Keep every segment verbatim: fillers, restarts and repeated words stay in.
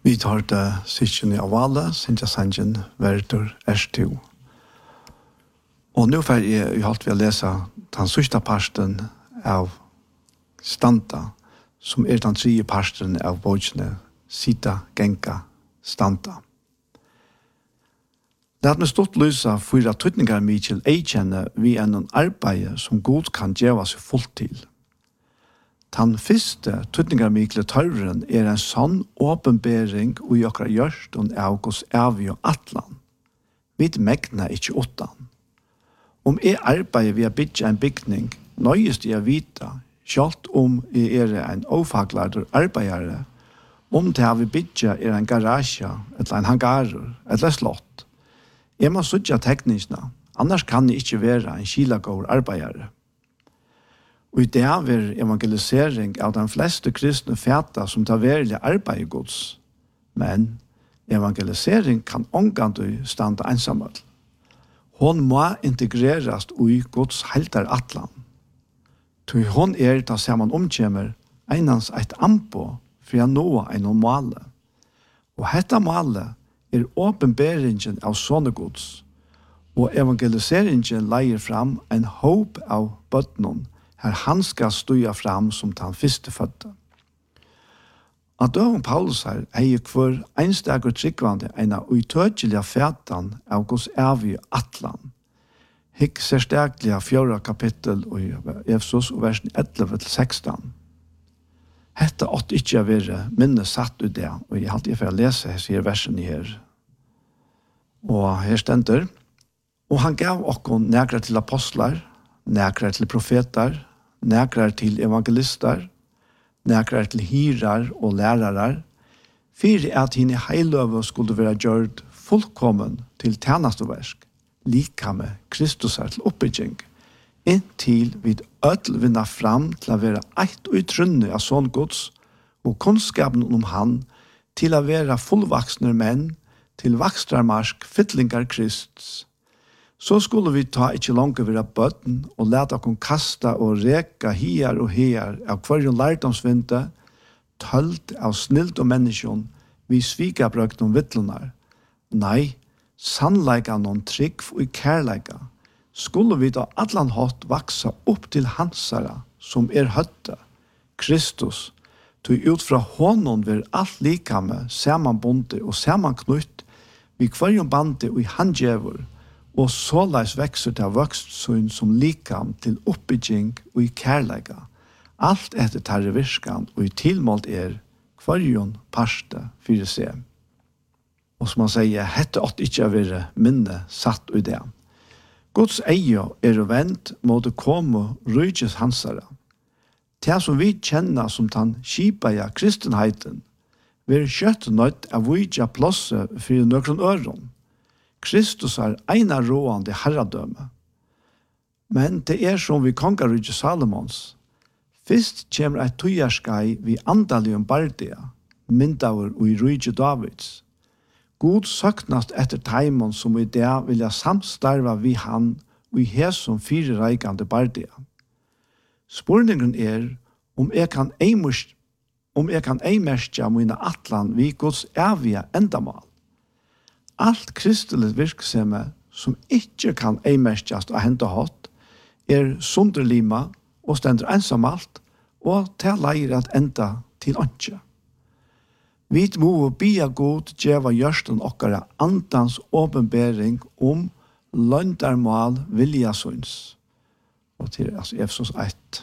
Vi tar det sikken i avale, Sintja Sanjen, Vertur, Erstu. Og nå får jeg i alt vi har lese den sørste parten av Stanta, som er den tredje parten av bøkene Sita, Genka, Stanta. Det at vi stått lysa fyra tøytningar mye til eikjenne vi enn en arbeid som god kan gjøre seg fullt til. Den første tøytningar mye til tørren er en sånn åpenbering og i okra gjørst og avgås av og atlan. Vi megna ikke åttan. Om jeg arbeider ved å bygge en bygning, nøyest jeg vita, selv om jeg er en ofaglader arbeidere, om det jeg vil bygge er en garasje, eller en hangarer, eller slott. Jeg må sutja tekniskene, annars kan jeg ikke være en kilagård arbeidere. Og i det er evangelisering av de fleste kristne fæta som tar verilig arbeid i Guds. Men evangelisering kan omgående stande ensamhet. Hon må integreras i Guds heltar atlan. Til hon er da saman omkjemmer einans eit ampo for å nå en måle. Og hetta måle er åpenberingen av sånne Guds. Og evangeliseringen leier fram en håp av bøtnen her han skal støya fram som den første fødte. At døven Paulus her er hver enstakker tryggvande en av utødelige fætan av Guds evige atlan. Hikk særstegelige fjorda kapittel i Efesos og versen elleve til seksten. Hetta åtte ikke være minne satt ut det, og jeg halte for å lese sier versen her. Og her stender, og han gav okkon nekrar til apostlar, nekrar til profetar, nekrar til evangelister, nekrar til hirar og lærarar, fyrir at henne heiløve skulle være gjørt fullkommen til tjenesteversk, lika med Kristus er til oppbygging, inntil vi ødel vinner fram til å være eit utrunne av sånn gods, og kunnskapen om han til å være fullvaksne menn, til vakstrarmarsk fytlingar Kristus. Så skulle vi ta ikke langt være bøtten og lete oss kasta og reka her og her av hver lærdomsvinte, tølt av snilt og menneskjon, vi svika brøkt om vittlunar. Nei, sannleika noen trygg og kærleika, skulle vi da allan hatt vaksa opp til hansara, som er høtte, Kristus, til ut fra hånden vil alt likame, samanbundet og samanknutt, vi kvarjon bande og i handjevor, og såleis vekser til vokstsyn som likam til oppbygging og i kærleika. Alt etter tarre virskan og i tilmålt er kvarjon parste fyrir seg. Og som han sier, hette åtte ikke å være minne satt i det. Guds eie er vendt mot å komme rydges hansara. Det som vi kjenner som den kipaja kristenheiten, vi er kjøtt nødt av vidja plåse for nøkron øron. Kristus er ena råande herradømme. Men det er som vi kongar i Salomons. Fyrst kommer et tøyerskai vi andalig om bardia, myndaver og i rydje Davids. God søknast etter taimon som i det vilja samstarva vi han og i hæsum fire reikande bardia. Spurningen er om jeg kan eimerst om jeg kan eimerstja mine atlan vi Guds evige endamal. Alt kristelig virksomme som ikke kan eimerstjast og hente hatt, er sunderlima og stender ensamalt, og til leir at enda til åndsje. Vi må bia god djeva gjørsten okkara andans åpenbering om løndarmal viljasunds. Og til altså Efesos ett.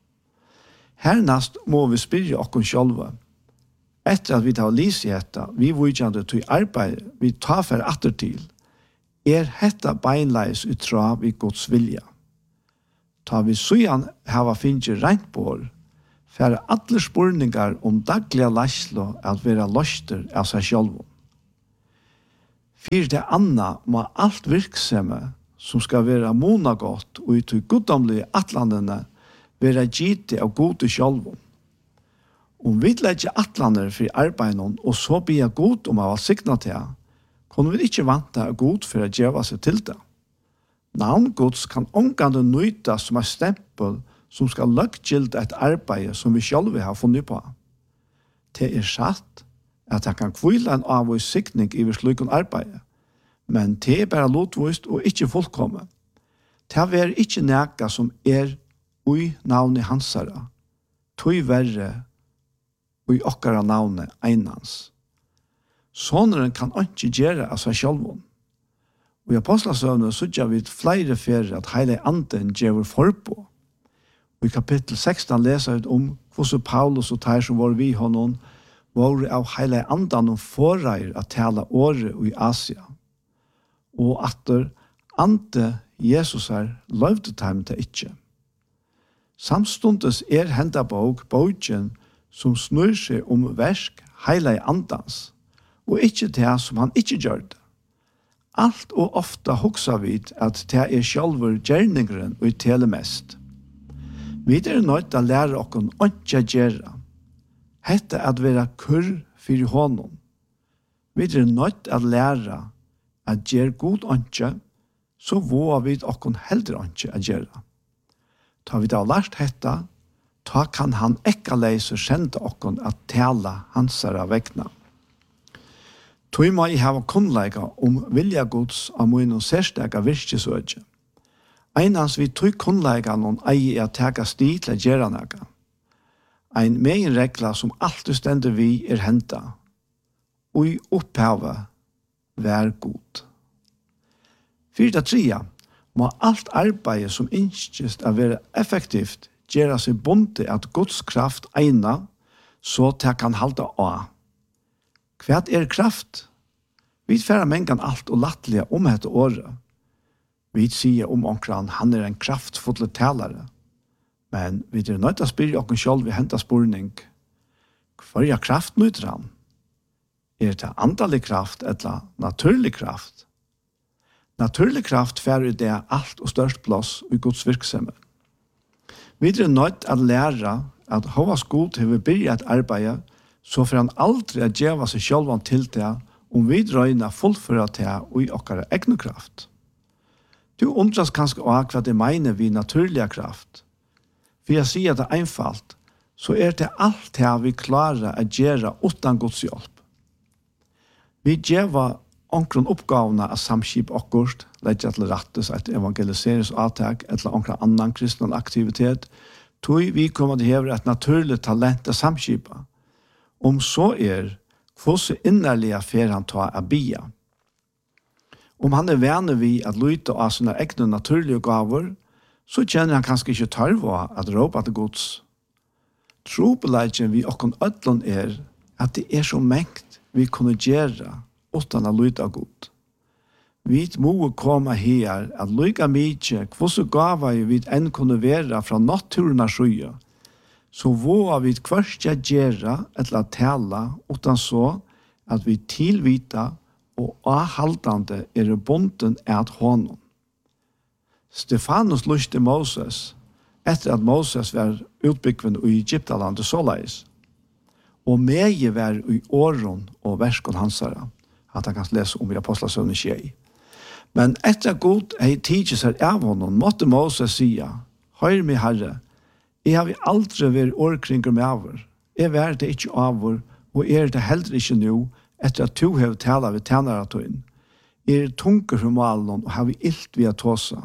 Hernast må vi spyrja okkon sjálva. Etter at vi tar lise hetta, vi vujjande til arbeid vi tar for atter til, er hetta beinleis utra vi Guds vilja. Ta vi sujan hava finnje rent bor, for alle spurningar om dagliga leislo at vera løster av seg sjálvum. Fyrir det anna må alt virksomme som skal vera monagott og ut i guddomlige atlandene vera giti av gode sjálvum. Om vi legger atlander for arbeiden og så blir jeg god om jeg var signet til, kunne vi ikke vante god for å gjøre seg til det. Navn Guds kan omgående nøyta som et stempel som skal løggilde et arbeid som vi selv har funnet på. Det er satt, at han kan kvile en avvis sikning i slikon arbeid. Men det er bare lotvist og ikke fullkomme. Det er ikke nækka som er ui navnet hansara, tog verre ui okkara navnet einans. Sånneren kan ikke gjøre av seg sjølvån. Og i apostlasøvnet sudja vi flere fere at heile anden gjør forpå. Og i kapittel seksten leser vi om hvordan Paulus og Teir som var vi honom var av heile andan og forreier at tala året i Asia. Og at ante Jesus er løvde dem til ikke. Samstundes er henda bok bogen som snur seg om versk heile andans, og ikke det som han ikke gjør det. Alt og ofta hoksa vi at det er sjálfur gjerningren og tele mest. Vi er nødt til å lære okken ikke gjøre. Hette at være kurr for honom. Vi er nødt til å lære at gjøre god ikke, så våger vi okken heller ikke å gjøre. Ta vi da lært hette, ta kan han ikke leise kjente okken at tale hansara vegna. Tog må jeg ha kunnleika om vilja gods av min særstega virkesøkje. Einans vi tog kunnleika noen eie at tega sti til å gjøre noe. Ein megin regla som alltid stender vi er henta. Og i opphavet vær god. Fyrta tria må alt arbeid som innskjist å være effektivt gjøre seg bunte at Guds kraft eina så det kan halda av. Hva er kraft? Vi færer mengan alt og lattelige om dette året. Vi sier om omkran han er en kraftfull talare. Men vi er nødt til å spyrre oss selv ved hentas spurning. Hva er kraft nøyter han? Er det andalig kraft eller naturlig kraft? Naturlig kraft færer det alt og størst plass i Guds virksomhet. Vi er nødt til å lære at Hovas god har begynt arbeidet, så får han aldri å gjøre seg selv til det om vi drøyner fullfører til og i okkara egne kraft. Du undras kanskje også hva det mener vi naturlige kraft. For jeg sier det einfalt, så er det alt det vi klarer å gjøre uten Guds hjelp. Vi gjør omkring oppgavene av samskip akkurat, legger til rettes et evangeliseringsavtak eller omkring annan kristen aktivitet, tog vi kommer til å heve et naturlig talent av samskipet. Om så er, hvordan innerlige fer han tar av bia. Om han er vane vi at lytte av sine egne naturlige gaver, så kjenner han kanskje ikke tørv av at råpe til Guds. Trobeleggjen vi okken ødlån er at det er så mengt vi kunne gjøre uten å lytte av Gud. Vi må komme her at lykke mye hvordan gaver vi enn kunne være fra naturen av skye, så våger vi hverst jeg gjøre eller tale uten så at vi tilvita og avhaldende er bunden at honom. Stefanus lyste Moses etter at Moses var utbyggven i Egyptalandet såleis, og meie var i åren og verskon hansara, at han kan lese om i Apostlasøvne tjei. Men etter at god hei tidsi seg av honom, måtte Moses sia, «Høyr mi Herre, jeg har aldri vært årkringer med avur. Jeg var det ikke avur, og er det heller ikke nå, etter at du har tala ved tænaratøyen. Jeg er tunker for malen, og har vi ilt via tåsa.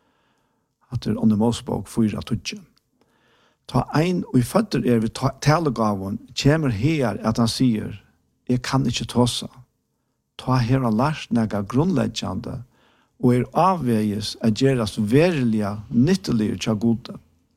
At det er under Mosebok fyra tudje. Ta ein og i føtter er ved talegavun, kommer her at han sier, jeg kan ikke tåsa. Ta her og lært nega grunnleggjande, og er avveges at gjeras verilige, nyttelige tja gode.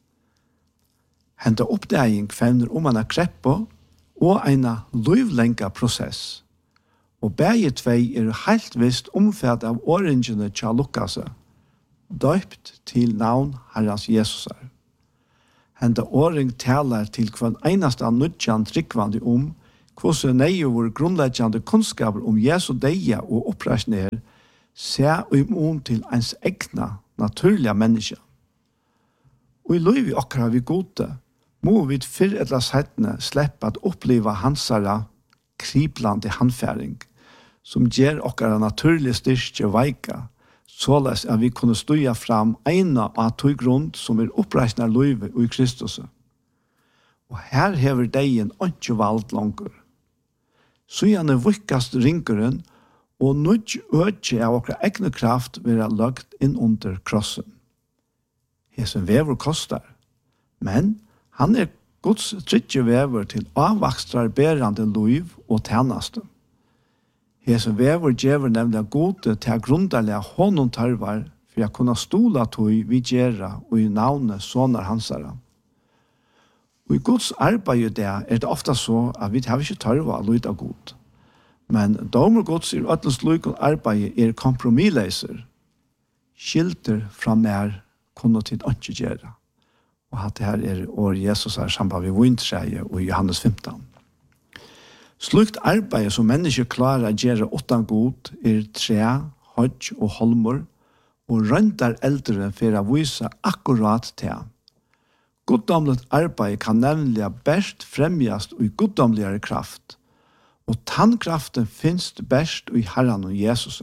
Henta oppdaging fevner om en kreppo og en livlenga prosess. Og begge tvei er helt visst omfatt av åringene tja Lukkase, døypt til navn Herrens Jesusar. Henta åring taler til hver eneste nødjan tryggvande om hvordan nøye vår grunnleggjande kunnskaper om Jesu deia og oppreisning er, se om til ens egna, naturliga menneske. Og i løyvi okkara vi gode, må vi fyrr eller settene slippe at oppleva hansara kriblande handfæring, som gjør okkara naturlige styrke veika, såleis at vi kunne stuja fram eina av tog grunn som er oppreisning av løyvi og i Kristus. Og her hever deien ikke valgt langer. så gjerne vikkast ringeren, og nødt øke av okra egne kraft være lagt inn under krossen. Hesen vever kostar, men han er Guds trygge vever til avvakstrar berande liv og tjeneste. Hesen vever djever nemlig gode til grunderlige hånden tarvar for å kunne stola tog vi gjøre og i navnet sånner hansara. Og i Guds arbeid det er det ofte så at vi har ikke tarva å lyde god. Men domer Guds i ødels lyk og arbeid er kompromisleiser. Skilter fra mer kunne til ikke gjøre. Og at det her er år Jesus er sammen med vintreie og Johannes femton. Slukt arbeid som mennesker klarer å gjøre åttan god er tre, hodj og holmor, og røntar eldre for å vise akkurat til. Guddomligt arbeid kan nemlig best fremjast i guddomligere kraft, og tannkraften finnes best i Herren og Jesus.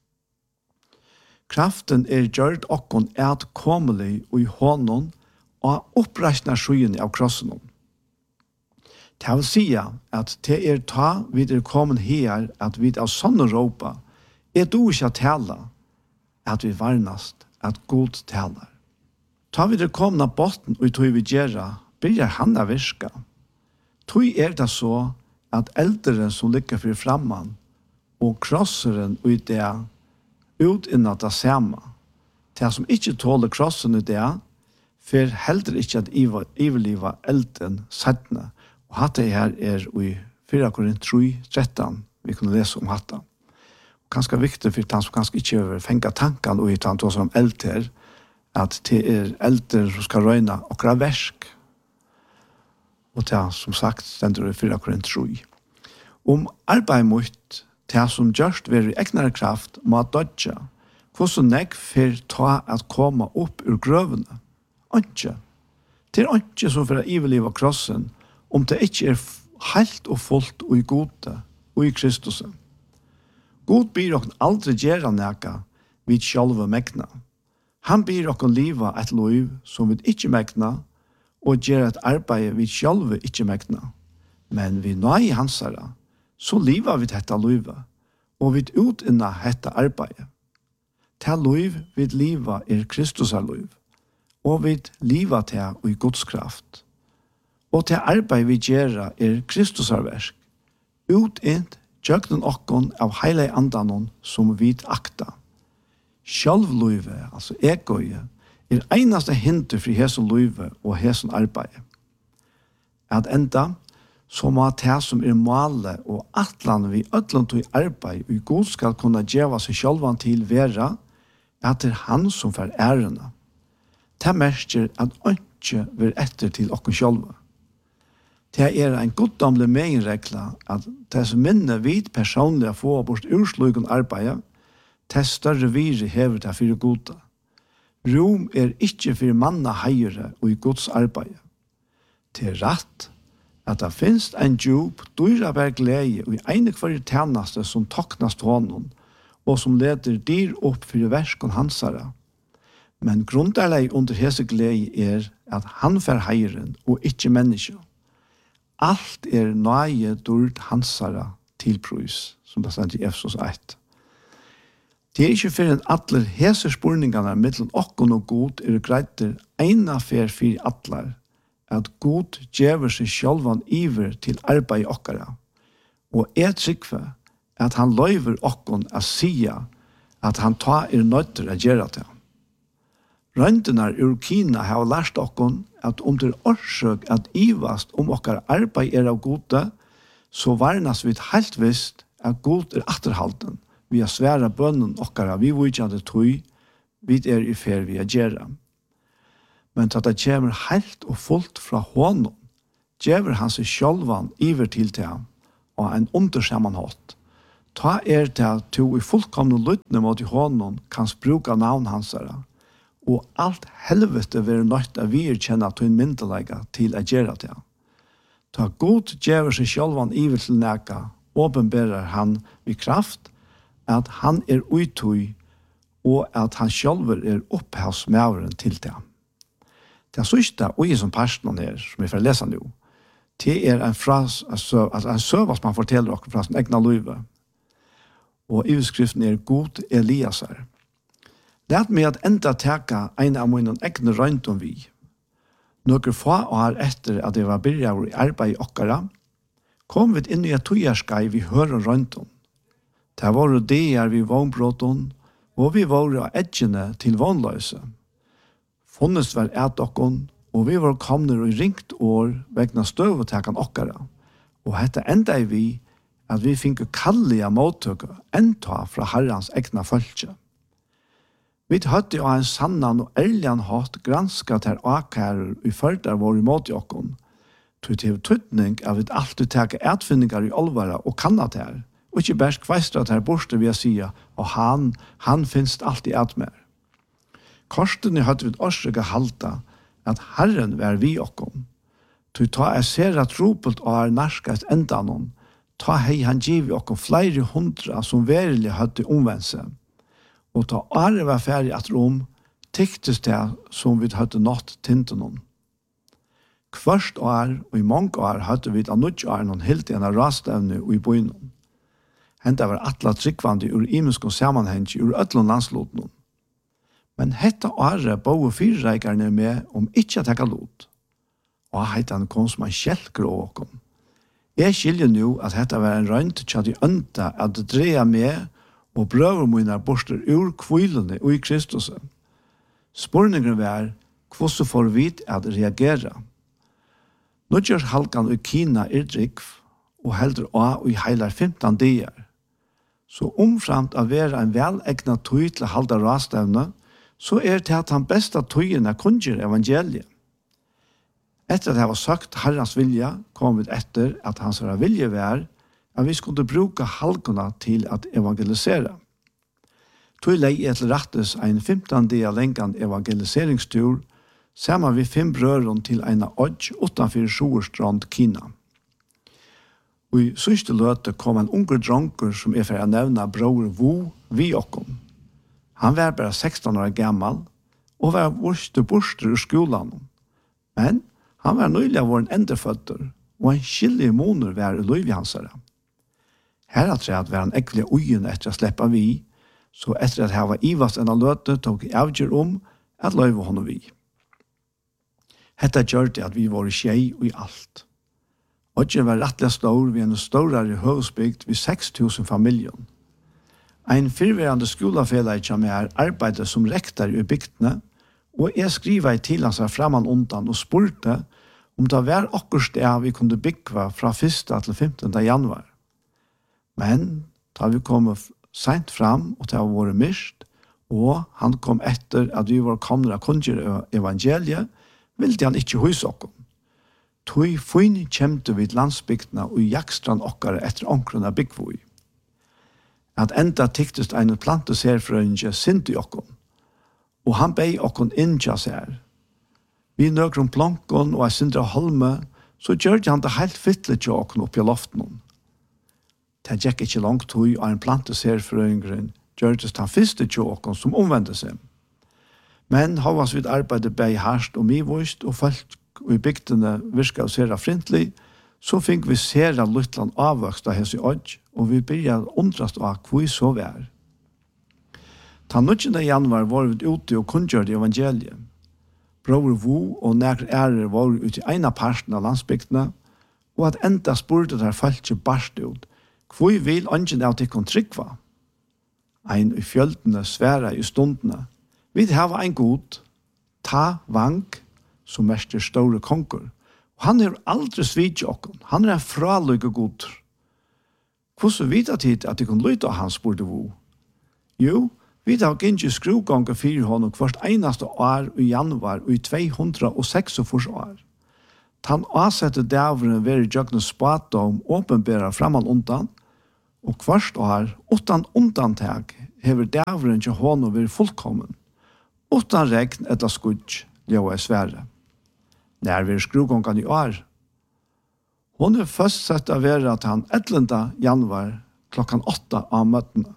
Kraften er gjort okkon etkommelig i hånden og oppreisner skyen av krossen. Det vil si at det er ta vi er kommet her at vi av sånne råpa er du ikke tala at vi varnast at god talar. Ta vi er kommet av botten og tog vi gjerra, blir han av virka. Tog er det så at eldre som ligger for framman og krosseren ut det ut innan det samme. Det som ikke tåler krossen ut det for heller ikke at iverliva elden settene. Og hatt det her er i fyra Korint tre tretton vi kunne lese om hatt det. Ganske viktig for han som kanskje ikke har fengt tankene og han tog som eld her, at det er elder som skal røyne okra versk. Og det er som sagt stender i fyra Korint tre. Om arbeid mot det som gjørst ved egnare kraft må dodja, hvordan nek for ta at komme opp ur grøvene? Ikke. Det er ikke som for å iverliva krossen, om det ikke er helt og fullt og i gode og i Kristus. God byr okken aldri gjøre neka vi sjálve megna. Han byr okken liva et liv som vi ikke megna, og gjøre et arbeid vi sjálve ikke megna. Men vi nøy hansara, så liva vi dette livet, og vi utinna dette arbeidet. Til liv vi liva er Kristus er liv, og vi liva til i Guds kraft. Og til arbeid vi gjøre er Kristus er versk, utint Jøgnen okkon av heile andanon som vid akta. Sjálvluive, altså egoje, er einaste hinder for hesen luive og hesen arbeid. At enda, så må det som er måle og atlan vi ødlant i arbeid og god skal kunne gjeva seg sjálvan til vera, at det er han som får ærene. Det merker at ønske vil etter til okken sjálva. Det er en goddomlig meginregla at dess minne vid personlig få bort urslugen arbeid, dess større vire hever det for goda. Rom er ikke for manna heiere og i Guds arbeid. Det er rett at det finnes en djup, dyraberg glede og i ene hver tjeneste som toknast hånden, og som leder dyr opp for verskon hansara. Men grunderleg under hese glede er at han fer heieren og ikke menneske. Alt er nøye dyrt hansara tilprøys, som det stender i Efesos ett. Det er ikke for en atler hese spurningene mellom okkon og god er greiter ena fer for atler, at god gjever seg sjálvan iver til arbeid okkara, og er trykve at han løyver okkon a sia at han ta er nøytter a gjera til. Røndenar ur Kina har lært okkon at om det er årsøk at ivast om okkar arbeid er av gode, så varnas vi helt visst at god er atterhalten vi har sværa bønnen okkara vi vujjande tøy vi er i fer vi er gjerra. Men at det kommer helt og fullt fra hånden, gjever han seg sjálvan iver til til ham, og en undersammanhatt. Ta er til at du i fullkomne lyttene mot i hånden kan bruka navn hansara, og alt helvete vil nødt av vi kjenne til en myndelega til å gjøre det. Ta god gjever seg sjálvan iver til neka, åpenberer han vid kraft, at han er uitøy, og at han sjálver er opphavsmæveren til det. Det er sørste og i som personen her, som jeg får lese nå, Det er en fras, altså, altså en søv som man forteller dere fra sin egna livet. Og utskriften er God Eliasar. Lært meg at enda teka en av mine egne røynt om vi. Noen få år etter at jeg var byrget i arbeid i okkara, kom vi inn i et togjærskai vi hører røynt om. Det var det vi vognbråten, og vi var av edgene til vognløse. Funnes var et okkon, og vi var kommet i ringt år vegna støvetekan okkara. Og hette enda i vi at vi fikk kallige mottøkker enda fra herrans egna følge. Vi hadde jo en sannan og ærligan hatt granskat her akærer i førdar vår imot i okkon. Tog til tøytning av vi alltid teka etfinningar i olvara og kannat her, og ikke bare kveistrat her borste vi sier, og han, han finst alltid et mer. Korstene hadde vi årsrika halta at Herren var vi okkom. Tog ta jeg ser at ropelt og er narskast enda noen, ta hei han giv okkom flere hundra som verilig hadde omvendt seg. Og ta året var ferdig at rom, tyktes det som vi hadde nått tinten om. Kvørst år, og i mange år, hadde vi av nødt år noen helt en av rastevne og i bøynen. Henta var atla tryggvande ur imenskon sammanheng ur ødlån landslåten. Men hetta året bo fyrreikerne med om ikkje å tekka lot. Og heitan kom som en kjelkgrå åkom. Jeg skiljer nu at hetta var en rønt tja de ønta at dreia med og brøver mine borster ur kvillene og i Kristus. Spurningen var hvordan får vi at reagera. Nå gjør halkan i Kina er drikv og heldur av i heilar femten dier. Så omframt av være en velegna tøy til å halda rastevne, så er det at han besta tøyene kunngjør evangeliet. Etter at jeg var sagt Herrens vilja, kom vi etter at hans vilje var at vi skulle bruke halkene til at evangelisere. Tøy lei etter rettes en femten dia lengan evangeliseringstur, sammen vi fem brøren til en odj utenfor Sjoerstrand, Kina. Og i siste løte kom en unge dronker som er for å nevne bror Wu vi okkom. Han var bare seksten år gammal og var vurste borster ur skolan. Men han var nøylig av våren endeføtter og en skillig måneder var i løyvi hansare. Her at det var han ekvelig ugen etter å slippe vi, så etter at jeg var ivast enn av løte tok jeg avgjør om at løyve honom vi. Hetta gjør det at vi var tjei og i alt. Odjen var rettelig stor ved en større høvsbygd ved seks tusen familjer. Ein fyrværende skolafellegi som er arbeidet som rektor i bygdene, og jeg skriva i til hans framan undan og spurte om det var akkur sted vi kunne bygge fra første til femtende januar. Men da vi kom sent fram og det var våre mist, og han kom etter at vi var kommet av kunngjør evangeliet, ville han ikke hos oss. Tøy funn kjemte vid landsbygdene og jakstrand okkare etter omkrona byggvoi. At enda tiktest ein planteserfrøynge sint i okkon, og han bei okkon inntja seg. Vi nøkron plankon og ei sindra holme, så gjør han det helt fytlet til okkon oppi loften. Det gikk ikke langt tøy av en planteserfrøyngren gjør det han fyrste til okkon som omvendte seg. Men havas vid arbeidet bei harst og mivust og folk og i bygdene virka og sera frintlig, så fikk vi sera luttland avvøkst av hese odj, og vi begynte å undrast av hvor så vi er. Ta nødgjende januar var vi ute og kunngjørte evangeliet. Bror Wu og nekre ærer var ute i ena parten av landsbygdene, og at enda spurte der folk ikke barst ut, hvor vil ønsken av til kontrykva? Ein i fjöldene svære i stundene. Vi har en god, ta vank, som mest er store konger. Og han er aldri svidje okken. Han er en fralykke god. Hvordan vet jeg tid at de kan lytte av han, spurte Wu? Jo, vi har ikke skruganger fire hånden hvert eneste år i januar og i to hundre og seksogfyrre år. Han avsetter dæveren ved i jøgne spate om åpenbæra framan undan, og hvert år, utan undantag, hever dæveren til hånden ved fullkommen. Utan regn etter skudj, ljøa i svære. Når vi er skrugongan i år. Hun er først sett av være at han ellevte januar klokkan åtta av møttene.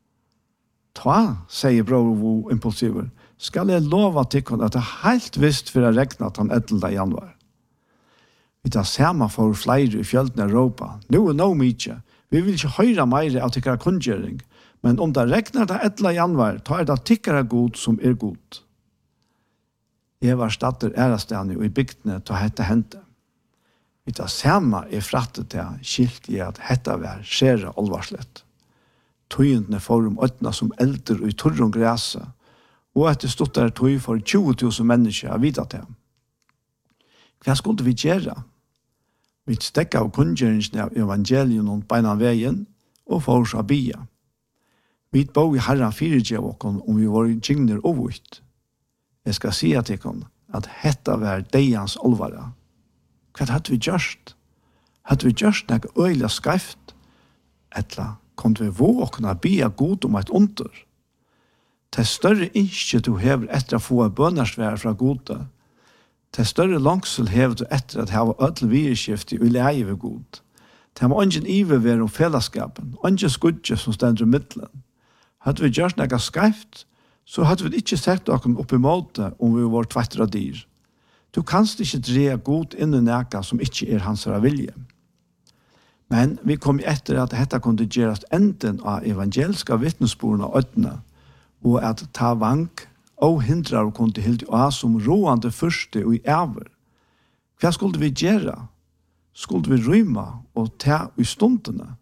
Ta, sier bror Wu impulsiver, skal jeg lova til at det er helt visst for å regne at han ellevte januar. Vi tar samme for flere i fjølten av Europa. Nå er no mye. Vi vil ikke høre mer av tikkere kunngjøring, men om det regner det etter januar, tar det tikkere god som er god. Jeg var statter ærestene og i bygdene til å hette hente. Vi tar samme i frattet til skilt i at hette var skjere alvarslet. Tøyendene får om øtene som elder og i torron græse, og etter stått der tøy for tjue tusen mennesker av videre til. Hva skulle vi gjøre? Vi stekket av kunngjøringen av evangelien og beina veien, og for oss av bia. Vi bor i Herren firegjøvåken om vi var kjengner og ut. Jeg skal si at jeg kan at hette var deians olvara. Hva hadde vi gjort? Hadde vi gjort noe øyelig skreft? Etla, kom vi våkne og bia god om et under? Til større ikke du hever etter å få bønnersvær fra gode, til større langsel hever du etter at hava ødel vireskifte i leie ved god. Til må ingen ive være om fellesskapen, ingen skudje som stender i midtelen. Hadde vi gjort noe skreft, så hadde vi ikke sett dere opp i måte om vi var tvettere dyr. Du kanst ikke dreie god inn i næka som ikke er hans vilje. Men vi kom etter at dette kunne gjøres enden av evangeliske vittnesbordene og ødene, og at ta vank og hindrer og kunne hilde av som roende første og i æver. Hva skulle vi gjøre? Skulle vi rymme og ta i stundene?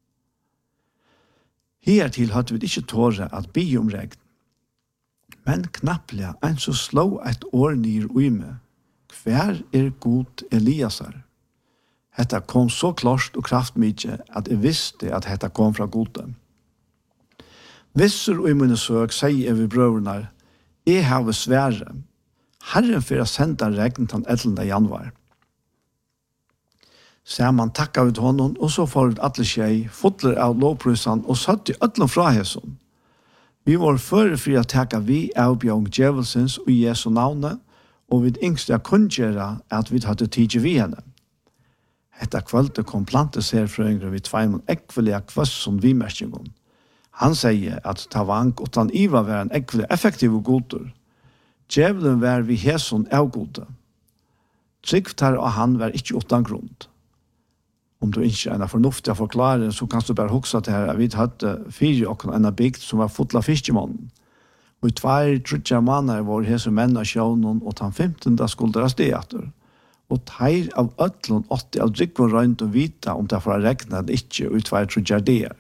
Hertil hadde vi ikke tåre at be om regn. Men knapplega en så slå et år nir uime. Hver er god Eliasar? Hetta kom så klart og kraftmykje at jeg visste at hetta kom fra gode. Visser og i mine søk sier jeg ved brøverne, jeg har svære. Herren for å sende regn til ellevte januar. Så man takka ut honom, og så får alle skjei, fotler av lovprysan, og satt i ødelen fra hesson. Vi var føre for å takka vi av bjørn djevelsens og Jesu navnet, og vi yngste kunngjøre at vi hadde tidlig vi henne. Etter kvöldet kom planteserfrøyngre vi tveimen ekvelige kvøss som vi merkjengen. Han sier at ta vank utan iva var en ekvelig effektiv og goder. Djevelen var vi hesson av gode. Tryggtar og han var ikke utan grunn. Om du ikke er en fornuftig forklaring, så kan du bare huske til her at vi hadde fire og en bygd som var fotla fiskemannen. Og i tvær, trutja mannar var hese menn av sjånen, og den femtende skulle dere sted etter. Og teir av ødlån åtti av drikven røynt og vita om det for å regne eller ikke, og i tvær, trutja der.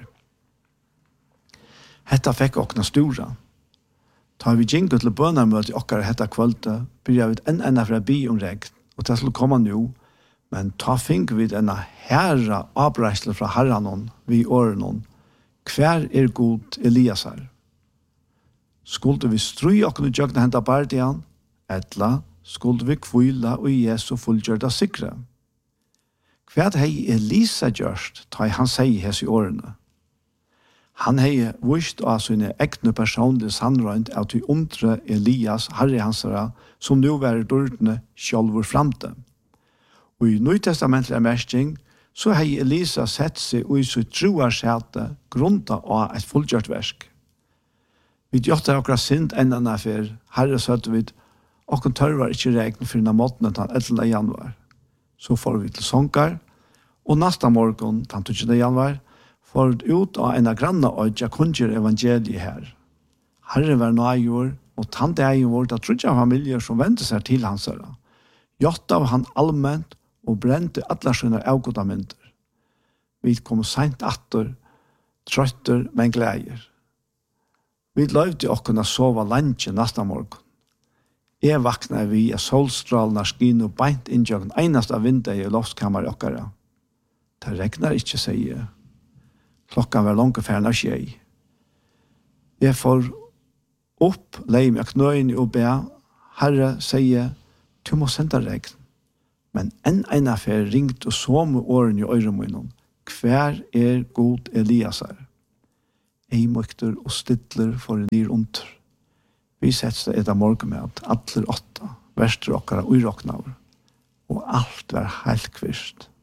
Hetta fikk okna stora. Ta vi jingo til bønarmøte i okkar hetta kvölde, byrja vi enn enn fra bi om regn, og det skulle komme nå, men ta fink vi enn herra avreisle fra herranon, vi årenon, hver er god Eliasar. Skulle vi strøy okkur jøgna henta bardian, etla skulle vi kvila og Jesu fullgjørda sikre. Hva hei Elisa gjørst, ta han seg hess i årene? Han hei vist av sine ekne personlige sannrøynt av til undre Elias, herre hansara, som nu var dårdene sjálfur framte. Og i nøytestamentlige mersking, så hei Elisa sett seg og i sitt troar skjete grunta av et fullgjørt versk. Vi gjør akkurat synd enn enn for herre søtte vi og tørvar ikke regn for denne måten den ellevte januar. Så får vi til sånkar, og neste morgen, den tjuende januar, får vi ut av en av granna øyja kunngjør evangeliet her. Herre var nøyjord, og tant er jo vårt at trudja familier som vendte seg til hans herre. Gjort av han allment, og brente alle sine avgodamenter. Vi kom sent atter, trøtter, men gleder. Vi løyvde å kunne sove lenge neste morgen. Jeg vakna vi av solstralene skin og beint inntjøkken eneste av vinduet i loftskammeret okkara. Det regner ikke, sier jeg. Klokkan var langt færre av skjei. Jeg får opp, leie meg knøyene og be, Herre, sier, du må sende regn. Men enn en affær ringt og så med årene i øyremunnen. Hver er god Eliasar? Ei møkter og stidler for en dyr under. Vi setter det etter morgen med at alle åtta, verster okkara uiroknaver, og alt var helt kvist.